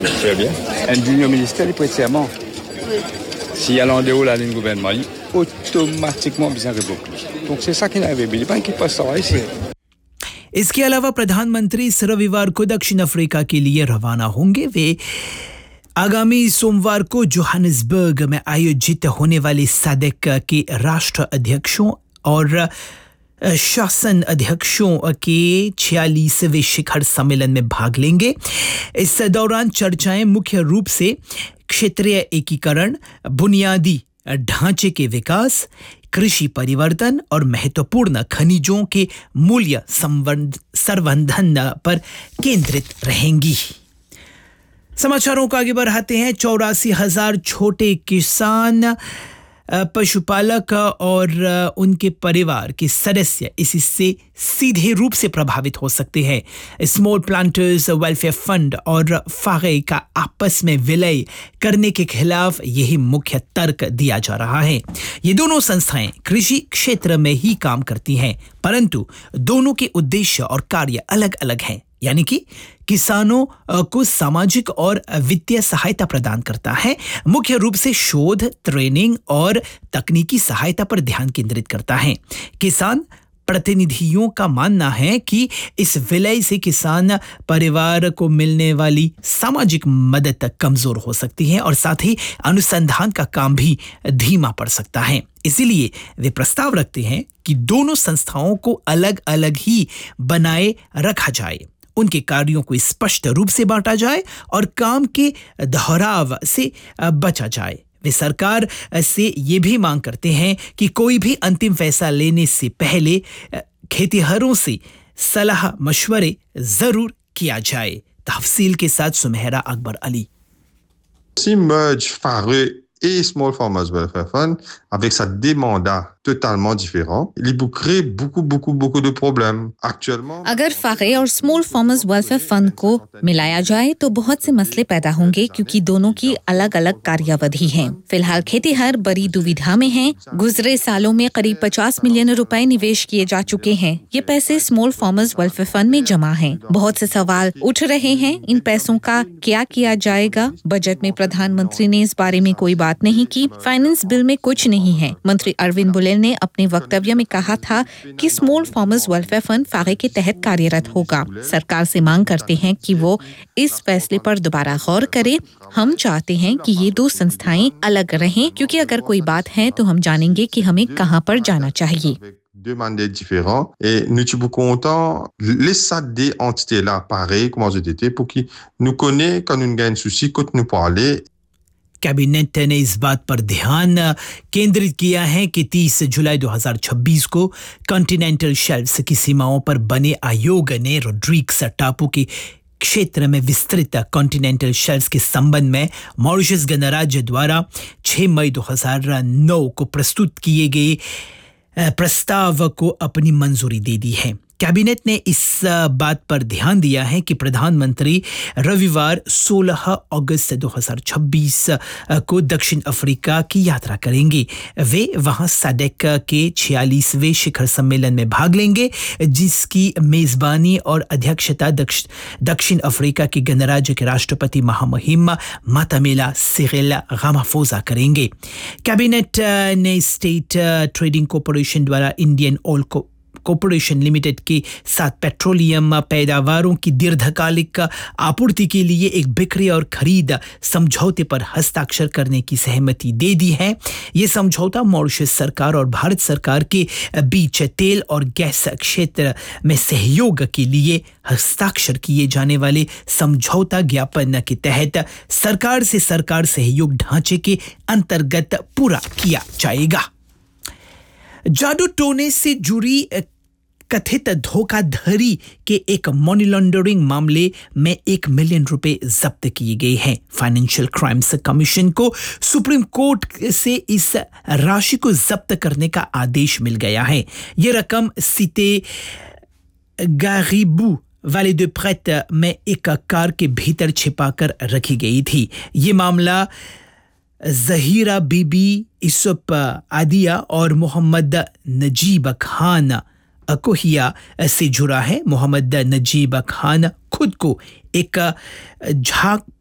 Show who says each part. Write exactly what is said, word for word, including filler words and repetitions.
Speaker 1: Très bien. Un junior ministère, il prête serment. S'il y a l'en dehors la ligne gouvernement, automatiquement besoin révoquer. Donc c'est ça qui n'avait pas qui passe ça ici.
Speaker 2: इसके अलावा प्रधानमंत्री इस रविवार को दक्षिण Africa के लिए रवाना होंगे। वे आगामी सोमवार को जोहानिसबर्ग में आयोजित होने वाले साडेक के राष्ट्र अध्यक्षों और शासन अध्यक्षों के छियालीसवें शिखर सम्मेलन में भाग लेंगे। इस दौरान चर्चाएं मुख्य रूप से क्षेत्रीय एकीकरण, बुनियादी ढांचे के विकास, कृषि परिवर्तन और महत्वपूर्ण खनिजों के मूल्य संवर्धन पर केंद्रित रहेंगी। समाचारों को आगे बढ़ाते हैं। चौरासी हजार छोटे किसान, पशुपालक और उनके परिवार के सदस्य इससे सीधे रूप से प्रभावित हो सकते हैं। स्मॉल प्लांटर्स वेलफेयर फंड और फागे का आपस में विलय करने के खिलाफ यही मुख्य तर्क दिया जा रहा है। ये दोनों संस्थाएं कृषि क्षेत्र में ही काम करती हैं, परंतु दोनों के उद्देश्य और कार्य अलग अलग हैं। यानी कि किसानों को सामाजिक और वित्तीय सहायता प्रदान करता है, मुख्य रूप से शोध, ट्रेनिंग और तकनीकी सहायता पर ध्यान केंद्रित करता है। किसान प्रतिनिधियों का मानना है कि इस विलय से किसान परिवार को मिलने वाली सामाजिक मदद कमजोर हो सकती है और साथ ही अनुसंधान का काम भी धीमा पड़ सकता है। इसीलिए वे प्रस्ताव रखते हैं कि दोनों संस्थाओं को अलग अलग ही बनाए रखा जाए, उनके कार्यों को स्पष्ट रूप से बांटा जाए और काम के दोहराव से बचा जाए। वे सरकार से ये भी मांग करते हैं कि कोई भी अंतिम फैसला लेने से पहले खेतिहरों से सलाह मशवरे जरूर किया जाए। तफसील के साथ सुमेहरा Akbar Ali.
Speaker 3: Si merge Fare et Small Farmers Welfare Fund avec sa des mandats totalement différents, il vous crée beaucoup beaucoup beaucoup de problèmes actuellement।
Speaker 4: अगर फागे और स्मॉल फार्मर्स वेलफेयर फंड को मिलाया जाए तो बहुत से मसले पैदा होंगे, क्योंकि दोनों की अलग-अलग कार्यावधि हैं। फिलहाल खेतीहर बड़ी दुविधा में हैं। गुजरे सालों में करीब पचास मिलियन रुपए निवेश किए जा चुके हैं। ये पैसे स्मॉल फार्मर्स वेलफेयर फंड में जमा हैं। बहुत से सवाल उठ रहे हैं, इन पैसों का क्या किया जाएगा? बजट में प्रधानमंत्री ने इस बारे में कोई बात नहीं की। फाइनेंस बिल में कुछ नहीं है। मंत्री अरविंद बुलेल ने अपने वक्तव्य में कहा था कि स्मॉल फार्मर्स वेलफेयर फंड फागे के तहत कार्यरत होगा। सरकार से मांग करते हैं कि वो इस फैसले पर दोबारा गौर करे। हम चाहते हैं कि ये दो संस्थाएं अलग रहें, क्योंकि अगर कोई बात है तो हम जानेंगे कि हमें कहां पर जाना चाहिए।
Speaker 3: Deux mandats différents et nous sommes contents laisser des entités là pareil comme aux étaient pour qui nous connaît quand nous gagne souci quand nous parler।
Speaker 2: Cabinet ने इस बात पर ध्यान केंद्रित किया है कि तीस जुलाई दो हज़ार छब्बीस को कॉन्टिनेंटल शेल्फ्स की सीमाओं पर बने आयोग ने रोड्रिग्स टापू के क्षेत्र में विस्तृत कॉन्टिनेंटल शेल्फ्स के संबंध में मॉरिशस गणराज्य द्वारा छह मई दो हज़ार नौ को प्रस्तुत किए गए प्रस्ताव को अपनी मंजूरी दे दी है। कैबिनेट ने इस बात पर ध्यान दिया है कि प्रधानमंत्री रविवार सोलह अगस्त दो हज़ार छब्बीस को दक्षिण अफ्रीका की यात्रा करेंगे। वे वहां साडेक के छियालीसवें शिखर सम्मेलन में भाग लेंगे, जिसकी मेजबानी और अध्यक्षता दक्षिण अफ्रीका के गणराज्य के राष्ट्रपति महामहिम मातामेला सिरिल रामाफोसा करेंगे। कैबिनेट ने स्टेट ट्रेडिंग कॉर्पोरेशन द्वारा इंडियन ऑयल को कॉर्पोरेशन लिमिटेड के साथ पेट्रोलियम पैदावारों की दीर्घकालिक आपूर्ति के लिए एक बिक्री और खरीद समझौते पर हस्ताक्षर करने की सहमति दे दी है। ये समझौता मॉरिशस सरकार और भारत सरकार के बीच तेल और गैस क्षेत्र में सहयोग के लिए हस्ताक्षर किए जाने वाले समझौता ज्ञापन के तहत सरकार से सरकार सहयोग ढांचे के अंतर्गत पूरा किया जाएगा। जादू टोने से जुड़ी कथित धोखाधड़ी के एक मनी लॉन्ड्रिंग मामले में एक मिलियन रुपए जब्त किए गए हैं। फाइनेंशियल क्राइम्स कमीशन को सुप्रीम कोर्ट से इस राशि को जब्त करने का आदेश मिल गया है। ये रकम सीते गारिबू वाले दो प्रेत में एक कार के भीतर छिपाकर रखी गई थी। ये मामला जहीरा बीबी, यूसुफ आदिया और मोहम्मद नजीब खान अकोहिया से जुड़ा है। मोहम्मद नजीब खान खुद को एक झाक